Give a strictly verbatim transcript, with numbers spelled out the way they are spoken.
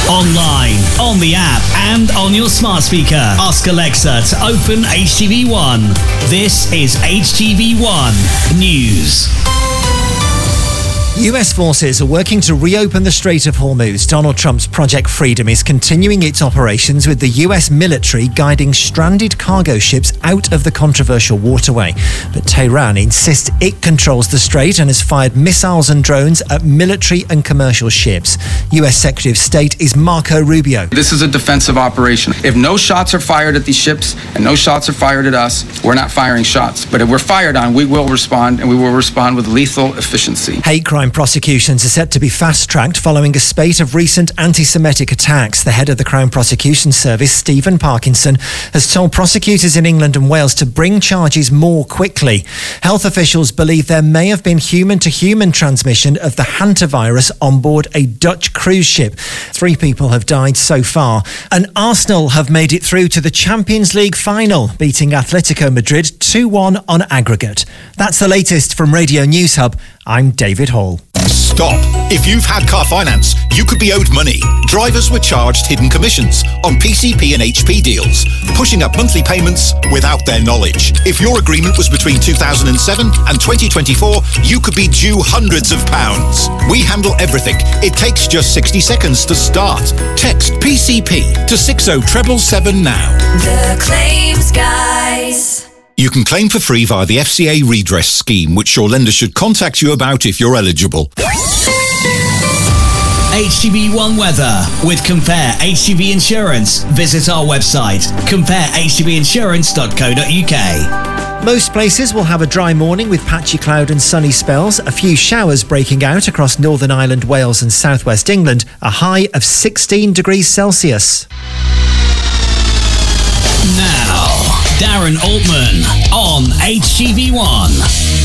Online, on the app, and on your smart speaker. Ask Alexa to open H T V one. This is H T V one News. U S forces are working to reopen the Strait of Hormuz. Donald Trump's Project Freedom is continuing its operations with the U S military guiding stranded cargo ships out of the controversial waterway. But Tehran insists it controls the strait and has fired missiles and drones at military and commercial ships. U S Secretary of State is Marco Rubio. This is a defensive operation. If no shots are fired at these ships and no shots are fired at us, we're not firing shots. But if we're fired on, we will respond, and we will respond with lethal efficiency. Hate crime prosecutions are set to be fast-tracked following a spate of recent anti-Semitic attacks. The head of the Crown Prosecution Service, Stephen Parkinson, has told prosecutors in England and Wales to bring charges more quickly. Health officials believe there may have been human-to-human transmission of the hantavirus on board a Dutch cruise ship. Three people have died so far. And Arsenal have made it through to the Champions League final, beating Atletico Madrid two one on aggregate. That's the latest from Radio News Hub. I'm David Hall. Stop. If you've had car finance, you could be owed money. Drivers were charged hidden commissions on P C P and H P deals, pushing up monthly payments without their knowledge. If your agreement was between two thousand seven and twenty twenty-four, you could be due hundreds of pounds. We handle everything. It takes just sixty seconds to start. Text P C P to six oh seven seven now. The Claims Guys. You can claim for free via the F C A redress scheme, which your lender should contact you about if you're eligible. H T V one weather with Compare H T V Insurance. Visit our website, compare h t v insurance dot co dot u k. Most places will have a dry morning with patchy cloud and sunny spells. A few showers breaking out across Northern Ireland, Wales and southwest England. A high of sixteen degrees Celsius. Now, Darren Altman on H T V one.